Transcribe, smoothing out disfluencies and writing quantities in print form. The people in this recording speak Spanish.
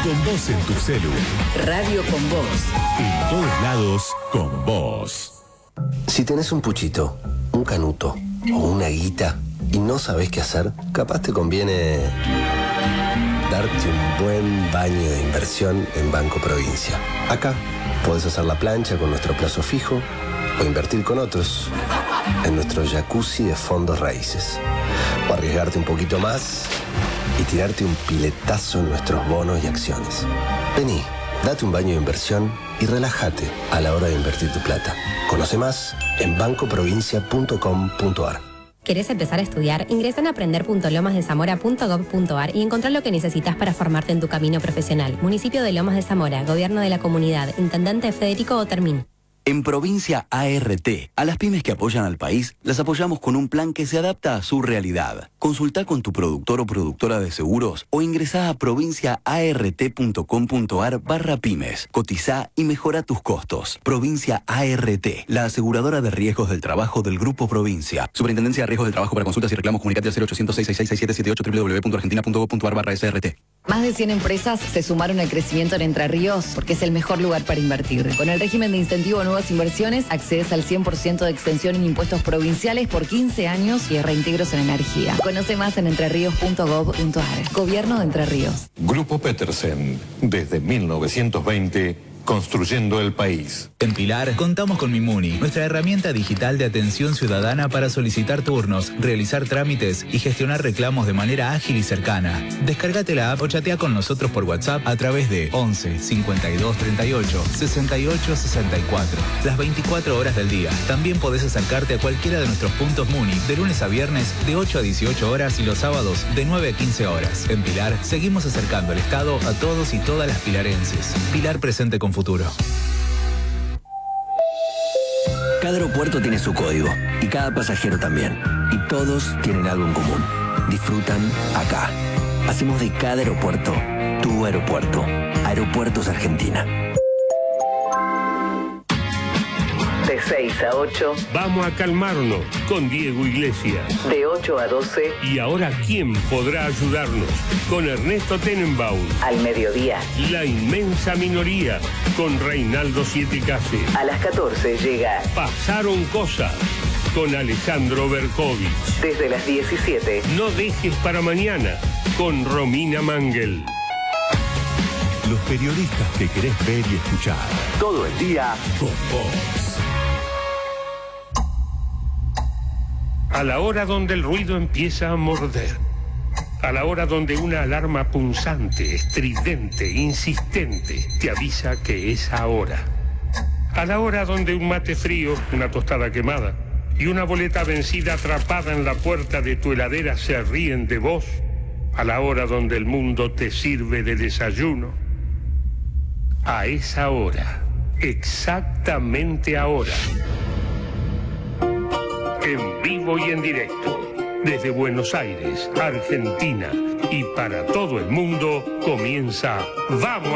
Con vos en tu celu. Radio con Vos. En todos lados, con vos. Si tenés un puchito, un canuto o una guita y no sabés qué hacer, capaz te conviene darte un buen baño de inversión en Banco Provincia. Acá podés hacer la plancha con nuestro plazo fijo o invertir con otros en nuestro jacuzzi de fondos raíces. O arriesgarte un poquito más y tirarte un piletazo en nuestros bonos y acciones. Vení, date un baño de inversión y relájate a la hora de invertir tu plata. Conoce más en bancoprovincia.com.ar. ¿Querés empezar a estudiar? Ingresa en aprender.lomasdezamora.gov.ar y encontrá lo que necesitas para formarte en tu camino profesional. Municipio de Lomas de Zamora, Gobierno de la Comunidad, Intendente Federico Otermín. En Provincia ART, a las pymes que apoyan al país, las apoyamos con un plan que se adapta a su realidad. Consultá con tu productor o productora de seguros o ingresá a provinciaart.com.ar/pymes. Cotizá y mejora tus costos. Provincia ART, la aseguradora de riesgos del trabajo del Grupo Provincia. Superintendencia de Riesgos del Trabajo. Para consultas y reclamos, comunicate al 0800 666 6778 www.argentina.gov.ar/SRT. Más de 100 empresas se sumaron al crecimiento en Entre Ríos porque es el mejor lugar para invertir. Con el régimen de incentivo a nuevas inversiones, accedes al 100% de extensión en impuestos provinciales por 15 años y reintegros en energía. Conoce más en entreríos.gov.ar. Gobierno de Entre Ríos. Grupo Petersen, desde 1920, construyendo el país. En Pilar contamos con Mimuni, nuestra herramienta digital de atención ciudadana para solicitar turnos, realizar trámites y gestionar reclamos de manera ágil y cercana. Descárgate la app o chatea con nosotros por WhatsApp a través de 11 52 38 68 64. Las 24 horas del día. También podés acercarte a cualquiera de nuestros puntos Muni de lunes a viernes de 8 a 18 horas y los sábados de 9 a 15 horas. En Pilar seguimos acercando el Estado a todos y todas las pilarenses. Pilar presente con futuro. Cada aeropuerto tiene su código y cada pasajero también. Y todos tienen algo en común. Disfrutan acá. Hacemos de cada aeropuerto tu aeropuerto. Aeropuertos Argentina. De 6 a 8. Vamos a calmarnos con Diego Iglesias. De 8 a 12. Y ahora, ¿quién podrá ayudarnos? Con Ernesto Tenenbaum. Al mediodía. La inmensa minoría con Reinaldo Sietecase. A las 14 llega Pasaron cosas con Alejandro Berkovich. Desde las 17. No dejes para mañana con Romina Mangel. Los periodistas que querés ver y escuchar. Todo el día con vos. A la hora donde el ruido empieza a morder. A la hora donde una alarma punzante, estridente, insistente, te avisa que es ahora. A la hora donde un mate frío, una tostada quemada y una boleta vencida atrapada en la puerta de tu heladera se ríen de vos. A la hora donde el mundo te sirve de desayuno. A esa hora, exactamente ahora. En vivo y en directo, desde Buenos Aires, Argentina, y para todo el mundo, comienza Vamos